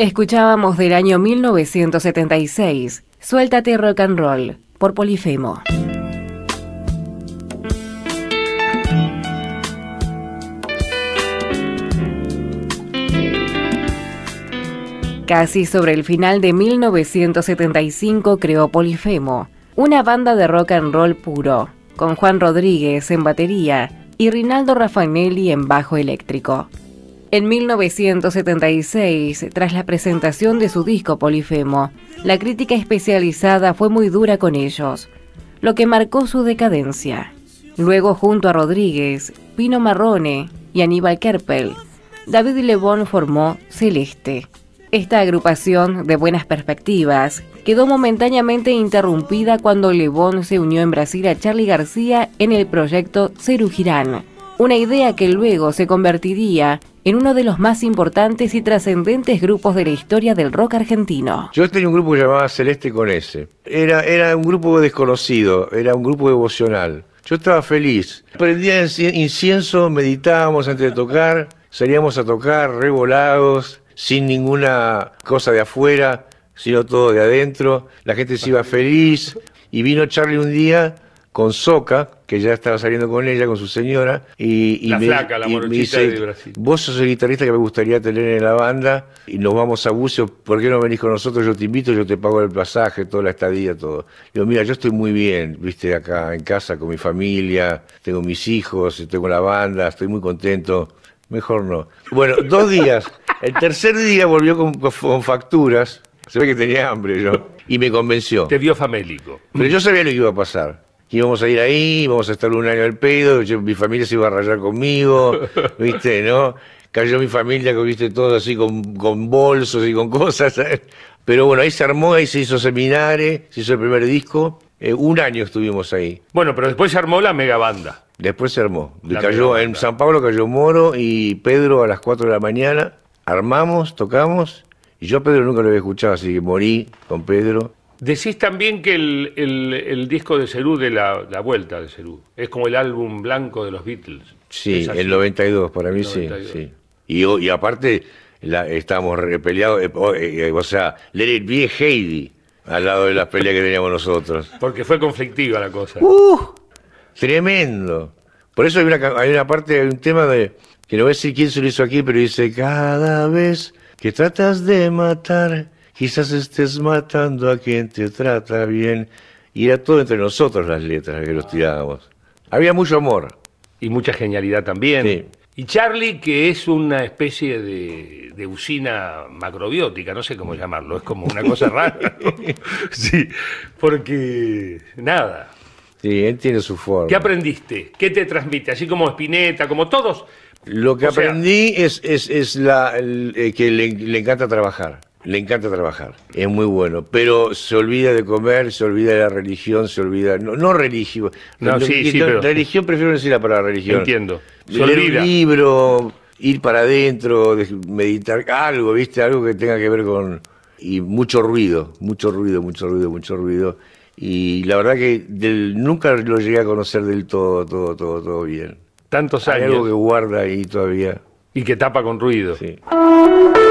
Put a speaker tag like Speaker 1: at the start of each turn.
Speaker 1: Escuchábamos del año 1976, Suéltate Rock and Roll, por Polifemo. Casi sobre el final de 1975 creó Polifemo, una banda de rock and roll puro, con Juan Rodríguez en batería y Rinaldo Raffanelli en bajo eléctrico. En 1976, tras la presentación de su disco Polifemo, la crítica especializada fue muy dura con ellos, lo que marcó su decadencia. Luego, junto a Rodríguez, Pino Marrone y Aníbal Kerpel, David Lebón formó Celeste. Esta agrupación de buenas perspectivas quedó momentáneamente interrumpida cuando Lebón se unió en Brasil a Charly García en el proyecto Serú Girán, una idea que luego se convertiría en uno de los más importantes y trascendentes grupos de la historia del rock argentino.
Speaker 2: Yo tenía un grupo que se llamaba Celeste con S. Era un grupo desconocido, era un grupo devocional. Yo estaba feliz. Prendía incienso, meditábamos antes de tocar, salíamos a tocar revolados, sin ninguna cosa de afuera, sino todo de adentro. La gente se iba feliz. Y vino Charly un día con Soca, que ya estaba saliendo con ella, con su señora, y
Speaker 3: la
Speaker 2: me,
Speaker 3: flaca, la
Speaker 2: y me
Speaker 3: morochita
Speaker 2: dice,
Speaker 3: de Brasil.
Speaker 2: vos sos el guitarrista que me gustaría tener en la banda, y nos vamos a Bucio, ¿por qué no venís con nosotros? Yo te invito, yo te pago el pasaje, toda la estadía, todo. Digo, mira, yo estoy muy bien, viste, acá en casa con mi familia, tengo mis hijos, tengo la banda, estoy muy contento, mejor no. Bueno, 2 días, el tercer día volvió con facturas, se ve que tenía hambre yo, y me convenció.
Speaker 3: Te vio famélico.
Speaker 2: Pero yo sabía lo que iba a pasar. Íbamos a ir ahí, íbamos a estar un año al pedo, mi familia se iba a rayar conmigo, ¿viste? ¿No? Cayó mi familia, viste, todo así con bolsos y con cosas, ¿sabes? Pero bueno, ahí se armó, ahí se hizo Seminare, se hizo el primer disco, 1 año estuvimos ahí.
Speaker 3: Bueno, pero después se armó la mega banda.
Speaker 2: Después se armó.
Speaker 3: Cayó
Speaker 2: En San Pablo cayó Moro y Pedro a las 4 de la mañana, armamos, tocamos, y yo a Pedro nunca lo había escuchado, así que morí con Pedro.
Speaker 3: Decís también que el disco de Serú, de la vuelta de Serú, es como el álbum blanco de los Beatles.
Speaker 2: Sí, el 92, para mí 92. Sí. Y aparte, estábamos repeleados, o sea, Let It Be Heidi, al lado de las peleas que teníamos nosotros.
Speaker 3: Porque fue conflictiva la cosa.
Speaker 2: Tremendo. Por eso hay una parte, hay un tema que no voy a decir quién se lo hizo aquí, pero dice, cada vez que tratas de matar, quizás estés matando a quien te trata bien. Y era todo entre nosotros las letras que los tirábamos. Había mucho amor.
Speaker 3: Y mucha genialidad también.
Speaker 2: Sí.
Speaker 3: Y Charly, que es una especie de usina macrobiótica, no sé cómo llamarlo, es como una cosa rara, ¿no? Sí, porque nada.
Speaker 2: Sí, él tiene su forma.
Speaker 3: ¿Qué aprendiste? ¿Qué te transmite? Así como Spinetta, como todos.
Speaker 2: Lo que aprendí es que le encanta trabajar. Le encanta trabajar, es muy bueno, pero se olvida de comer, se olvida de la religión, se olvida... No religión,
Speaker 3: no, pero...
Speaker 2: religión prefiero decir la palabra religión.
Speaker 3: Entiendo.
Speaker 2: Leer un libro, ir para adentro, meditar, algo, ¿viste? Algo que tenga que ver con... Y mucho ruido. Y la verdad que nunca lo llegué a conocer del todo bien.
Speaker 3: Tantos
Speaker 2: Hay
Speaker 3: años.
Speaker 2: algo que guarda ahí todavía.
Speaker 3: Y que tapa con ruido.
Speaker 2: Sí.